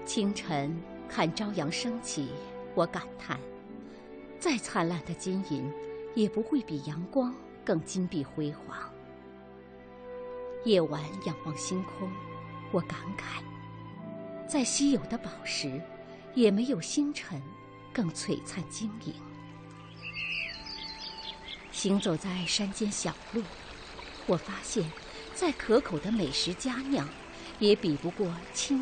清晨看朝阳升起，我感叹，再灿烂的金银，也不会比阳光更金碧辉煌。夜晚仰望星空，我感慨，再稀有的宝石，也没有星辰更璀璨晶莹。行走在山间小路，我发现，再可口的美食佳酿，也比不过清